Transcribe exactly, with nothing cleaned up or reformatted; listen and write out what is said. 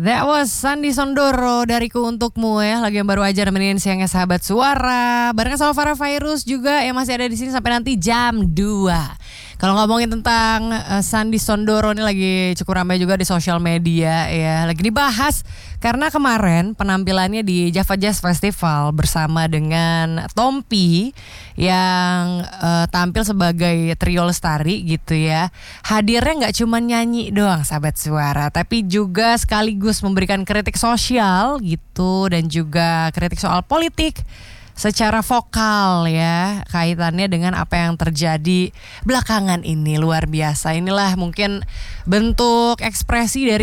That was Sandy Sondoro dariku untukmu ya. Lagi yang baru aja nemenin siangnya Sahabat Suara. Barengan sama Farah Fairuz juga yang masih ada di sini sampai nanti jam dua. Kalau ngomongin tentang uh, Sandy Sondoro ini lagi cukup ramai juga di sosial media ya. Lagi dibahas karena kemarin penampilannya di Java Jazz Festival bersama dengan Tompi yang uh, tampil sebagai trio lestari gitu ya. Hadirnya nggak cuma nyanyi doang Sahabat Suara, tapi juga sekaligus memberikan kritik sosial gitu dan juga kritik soal politik secara vokal ya, kaitannya dengan apa yang terjadi belakangan ini. Luar biasa. Inilah mungkin bentuk ekspresi dari